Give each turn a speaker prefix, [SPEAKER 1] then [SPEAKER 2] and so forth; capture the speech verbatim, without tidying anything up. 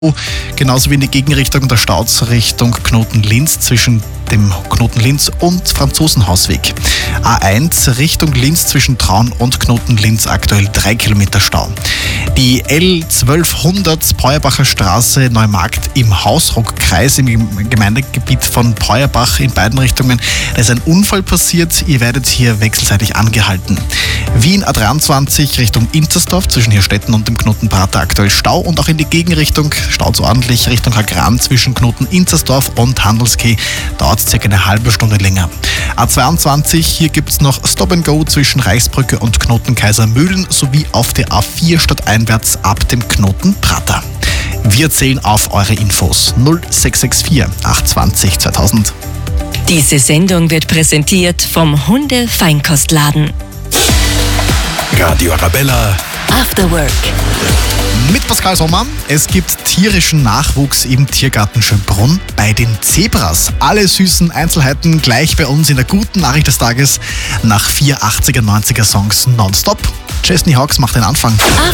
[SPEAKER 1] Genauso wie in die Gegenrichtung der Staus Richtung Knoten-Linz zwischen dem Knoten-Linz und Franzosenhausweg. A eins Richtung Linz zwischen Traun und Knoten-Linz aktuell drei Kilometer Stau. Die L zwölfhundert Peuerbacher Straße Neumarkt im Hausruck-Kreis im Gemeindegebiet von Peuerbach in beiden Richtungen. Da ist ein Unfall passiert, ihr werdet hier wechselseitig angehalten. Wien A dreiundzwanzig Richtung Inzersdorf zwischen Hirstetten und dem Knoten-Prater aktuell Stau und auch in die Gegenrichtung staut so ordentlich Richtung Hagran zwischen Knoten-Inzersdorf und Handelskeh dauert circa eine halbe Stunde länger. A zweiundzwanzig, hier gibt es noch Stop and Go zwischen Reichsbrücke und Knoten-Kaisermühlen sowie auf der A vier stadteinwärts ab dem Knoten-Prater. Wir zählen auf eure Infos null sechs sechs vier acht zwanzig zweitausend.
[SPEAKER 2] Diese Sendung wird präsentiert vom Hunde-Feinkostladen.
[SPEAKER 3] Radio Arabella
[SPEAKER 2] After Work.
[SPEAKER 1] Mit Pascal Sommer. Es gibt tierischen Nachwuchs im Tiergarten Schönbrunn bei den Zebras. Alle süßen Einzelheiten gleich bei uns in der guten Nachricht des Tages nach vier achtziger, neunziger Songs nonstop. Chesney Hawks macht den Anfang.